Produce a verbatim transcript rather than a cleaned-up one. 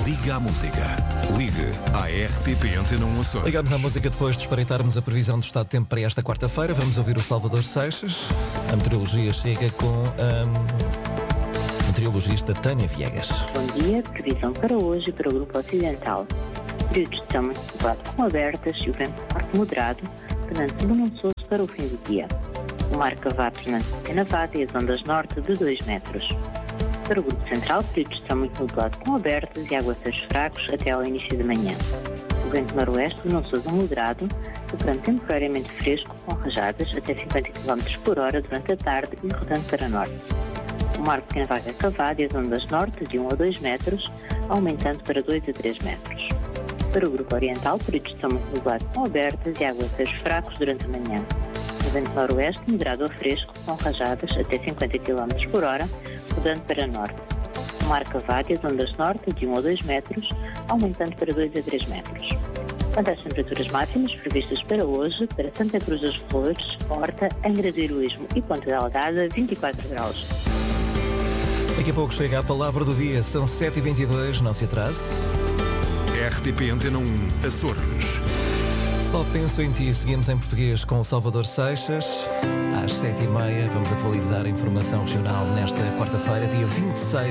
Liga à música. Ligue à R T P Antena um Açores. Ligamos à música depois de espreitarmos a previsão do estado de tempo para esta quarta-feira. Vamos ouvir o Salvador Seixas. A meteorologia chega com a meteorologista Tânia Viegas. Bom dia, previsão para hoje para o Grupo Ocidental. Períodos de céu muito nublado com abertas e o vento forte moderado, tornando-se bonançoso para o fim do dia. O mar cavado tornando-se tenavado e as ondas norte de dois metros. Para o Grupo Central, períodos de céu muito nublado com abertas e aguaceiros fracos até ao início da manhã. O vento noroeste bonançoso moderado, soprando temporariamente fresco com rajadas até cinquenta quilómetros por hora durante a tarde e rodando para norte. O mar pequena vaga cavado e as ondas norte de um a dois metros, aumentando para dois a três metros. Para o Grupo Oriental, períodos de céu muito nublado com abertas e aguaceiros fracos durante a manhã. O vento noroeste moderado a fresco com rajadas até cinquenta quilómetros por hora, rodando para norte. O mar cavado e as ondas norte de um a dois metros, aumentando para dois a três metros. Quanto às temperaturas máximas previstas para hoje, para Santa Cruz das Flores, Horta, Angra do Heroísmo e Ponta Delgada, vinte e quatro graus. Daqui a pouco chega a palavra do dia, são sete e vinte e dois, não se atrase. R T P Antena um Açores. Só penso em ti, seguimos em português com o Salvador Seixas. Às sete e meia vamos atualizar a informação regional nesta quarta-feira, dia vinte e seis.